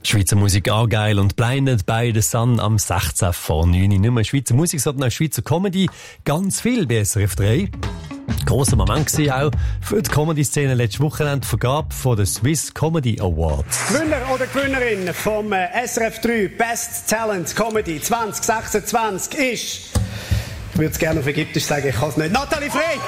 Schweizer Musik auch geil und Blinded by the Sun am 16 vor 9. Nicht nur Schweizer Musik, sondern auch Schweizer Comedy. Ganz viel bei SRF 3. Grosser Moment war auch für die Comedy-Szene letztes Wochenende Vergabe von den Swiss Comedy Awards. Gewinner oder Gewinnerin vom SRF 3 Best Talent Comedy 2026 ist, ich würde es gerne auf Ägyptisch sagen, ich kann es nicht, Nathalie Frey!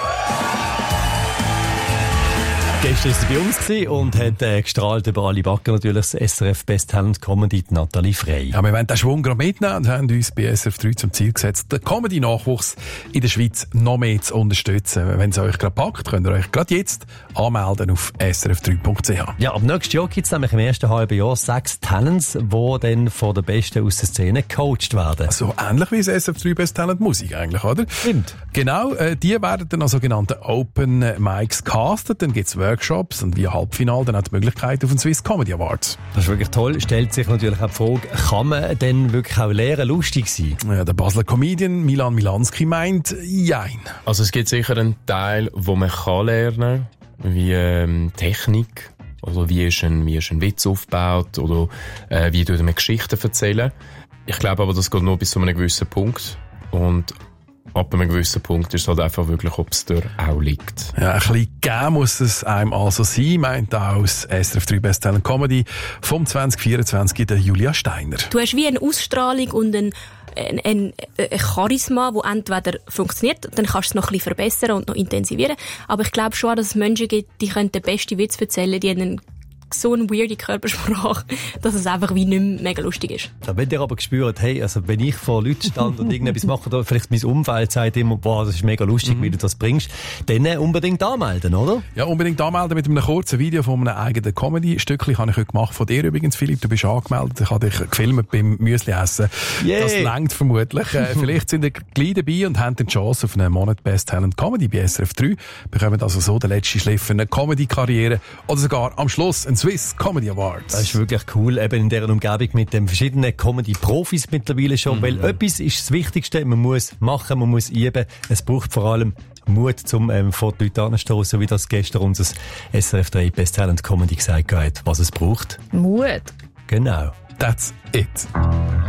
Gestern war sie bei uns und hat gestrahlt über alle Backen natürlich das SRF Best Talent Comedy, Nathalie Frey. Ja, wir wollen den Schwung gerade mitnehmen und haben uns bei SRF 3 zum Ziel gesetzt, den Comedy-Nachwuchs in der Schweiz noch mehr zu unterstützen. Wenn es euch gerade packt, könnt ihr euch gerade jetzt anmelden auf srf3.ch. Ja, ab nächstes Jahr gibt es nämlich im ersten halben Jahr 6 Talents, die dann von den Besten aus der Szene gecoacht werden. So ähnlich wie das SRF 3 Best Talent Musik eigentlich, oder? Stimmt. Genau, die werden dann an sogenannten Open Mics castet, dann gibt's Workshops und wie Halbfinale dann auch die Möglichkeit auf den Swiss Comedy Awards. Das ist wirklich toll. Stellt sich natürlich auch die Frage, kann man denn wirklich auch lernen, lustig sein? Ja, der Basler Comedian Milan Milanski meint, jein. Also es gibt sicher einen Teil, wo man kann lernen, wie Technik, also wie ist ein Witz aufgebaut oder wie tut man Geschichten erzählen. Ich glaube aber, das geht nur bis zu einem gewissen Punkt und ab einem gewissen Punkt ist es halt einfach wirklich, ob es dir auch liegt. Ja, ein bisschen geben muss es einem also sein, meint auch das SRF 3 Best Talent Comedy vom 2024 der Julia Steiner. Du hast wie eine Ausstrahlung und ein Charisma, das entweder funktioniert, dann kannst du es noch ein bisschen verbessern und noch intensivieren. Aber ich glaube schon, dass es Menschen gibt, die können den besten Witz erzählen, die haben so eine weirde Körpersprache, dass es einfach wie nicht mehr mega lustig ist. Da wenn ihr aber gespürt, hey, also wenn ich vor Leuten stand und irgendetwas mache, oder vielleicht mein Umfeld sagt immer, boah, das ist mega lustig, wie du das bringst, dann unbedingt anmelden, oder? Ja, unbedingt anmelden mit einem kurzen Video von einem eigenen Comedy-Stückchen. Habe ich heute gemacht von dir übrigens, Philipp. Du bist angemeldet. Ich habe dich gefilmt beim Müsli-Essen. Yeah. Das reicht vermutlich. Vielleicht sind ihr gleich dabei und haben die Chance auf einen Monat Best Talent Comedy bei SRF 3. Bekommen also so den letzten Schliff für eine Comedy-Karriere oder sogar am Schluss ein Swiss Comedy Awards. Das ist wirklich cool, eben in dieser Umgebung mit den verschiedenen Comedy-Profis mittlerweile schon, weil etwas ist das Wichtigste, man muss machen, man muss üben. Es braucht vor allem Mut, um vor die Leute anzustoßen, wie das gestern unser SRF 3 Best Talent Comedy gesagt hat, was es braucht. Mut. Genau. That's it.